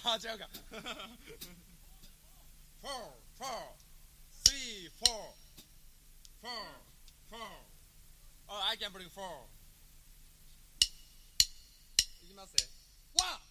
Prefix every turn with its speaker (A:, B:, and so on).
A: あ違うか4 4 3 4 4 4 Oh, I can bring 4いきますね。1